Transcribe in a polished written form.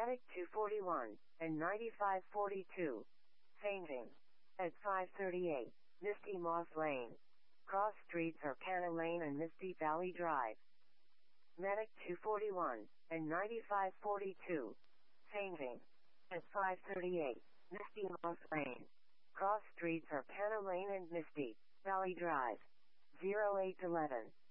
Medic 241 and 9542. Fainting. At 538, Misty Moss Lane. Cross streets are Canna Lane and Misty Valley Drive. Medic 241 and 9542. Fainting. At 538, Misty Moss Lane. Cross streets are Canna Lane and Misty Valley Drive. 0811.